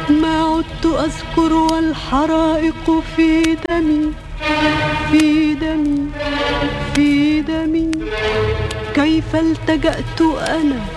ما عدت أذكر والحرائق في دمي في دمي في دمي. كيف التجأت أنا